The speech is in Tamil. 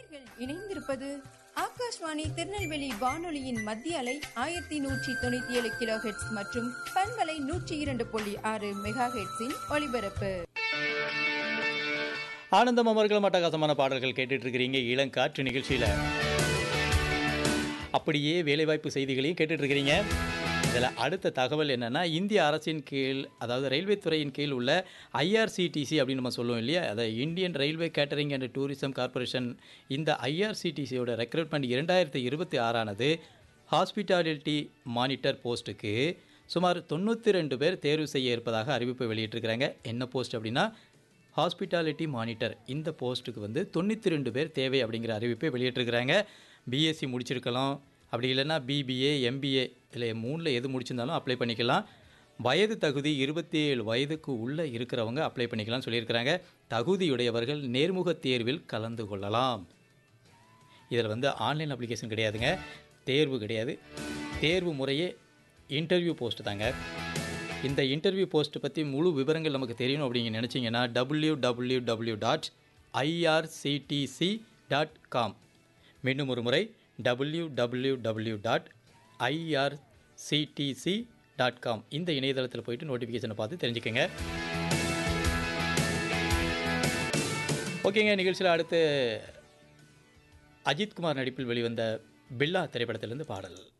நேயர்கள் இணைந்திருப்பது ஆகாஷ்வாணி திருநெல்வேலி வானொலியின் மத்திய அலை 1197 கிலோ ஹெர்ட்ஸ் மற்றும் பண்பலை 102.6 மெகா ஹெர்ட்ஸின் ஒலிபரப்பு. ஆனந்தம் அமர்களும் அட்டகாசமான பாடல்கள் கேட்டுட்டு இருக்கிறீங்க இளங்காற்று நிகழ்ச்சியில். அப்படியே வேலைவாய்ப்பு செய்திகளையும் கேட்டுட்டு இருக்கிறீங்க. இதில் அடுத்த தகவல் என்னென்னா, இந்திய அரசின் கீழ், அதாவது ரயில்வே துறையின் கீழ் உள்ள ஐஆர்சிடிசி அப்படின்னு நம்ம சொல்லுவோம் இல்லையா, அதை Indian railway catering and tourism corporation. இந்த ஐஆர்சிடிசியோட ரெக்ரூட்மெண்ட் 2026 ஹாஸ்பிட்டாலிட்டி மானிட்டர் போஸ்ட்டுக்கு சுமார் 92 பேர் தேர்வு செய்ய இருப்பதாக அறிவிப்பு வெளியிட்டிருக்கிறாங்க. என்ன போஸ்ட் அப்படின்னா ஹாஸ்பிட்டாலிட்டி மானிட்டர். இந்த போஸ்ட்டுக்கு 92 பேர் தேவை அப்படிங்கிற அறிவிப்பை வெளியிட்டிருக்கிறாங்க. பிஎஸ்சி முடிச்சிருக்கலாம், அப்படி இல்லைன்னா பிபிஏ எம்பிஏ இல்லை 3ல் எது முடிச்சிருந்தாலும் அப்ளை பண்ணிக்கலாம். வயது தகுதி 27 வயதுக்கு உள்ளே இருக்கிறவங்க அப்ளை பண்ணிக்கலாம்னு சொல்லியிருக்கிறாங்க. தகுதியுடையவர்கள் நேர்முக தேர்வில் கலந்து கொள்ளலாம். இதில் ஆன்லைன் அப்ளிகேஷன் கிடையாதுங்க, தேர்வு கிடையாது. தேர்வு முறையே இன்டர்வியூ போஸ்ட்டு தாங்க. இந்த இன்டர்வியூ போஸ்ட்டு பற்றி முழு விவரங்கள் நமக்கு தெரியணும் அப்படிங்க நினச்சிங்கன்னா www.irctc.com. மீண்டும் ஒரு முறை www.irctc.com. இந்த இணையதளத்தில் போயிட்டு நோட்டிஃபிகேஷனை பார்த்து தெரிஞ்சுக்கோங்க. ஓகேங்க, நிகழ்ச்சியில் அடுத்து அஜித்குமார் நடிப்பில் வெளிவந்த பில்லா திரைப்படத்திலிருந்து பாடல்.